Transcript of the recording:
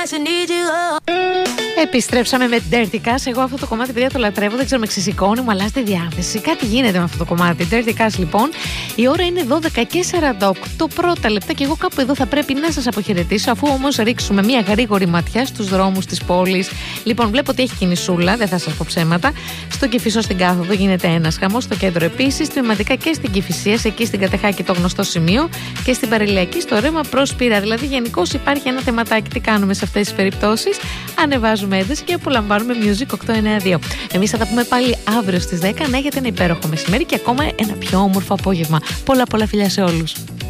Επιστρέψαμε με Dirty Cash. Εγώ αυτό το κομμάτι, παιδιά, το λατρεύω. Δεν ξέρω, με ξεσηκώνει, μου αλλάζει τη διάθεση. Κάτι γίνεται με αυτό το κομμάτι. Dirty Cash, λοιπόν. Η ώρα είναι 12:48 πρώτα λεπτά και εγώ κάπου εδώ θα πρέπει να σας αποχαιρετήσω, αφού όμως ρίξουμε μια γρήγορη ματιά στους δρόμους της πόλης. Λοιπόν, βλέπω ότι έχει κινησούλα, δεν θα σας πω ψέματα. Στο Κηφισό στην Κάθοδο γίνεται ένας χαμός. Στο κέντρο επίσης. Τμηματικά και στην Κηφισίας, εκεί στην Κατεχάκη το γνωστό σημείο. Και στην Παρηλιακή στο ρέμα προς Πύρα. Δηλαδή, γενικώς υπάρχει ένα θεματάκι. Τι κάνουμε σε αυτές τις περιπτώσεις? Ανεβάζουμε ένταση και απολαμβάνουμε Music 892. Εμείς θα τα πούμε πάλι αύριο στις 10. Να έχετε ένα υπέροχο μεσημέρι και ακόμα ένα πιο όμορφο απόγευμα. Πολλά φιλιά σε όλους.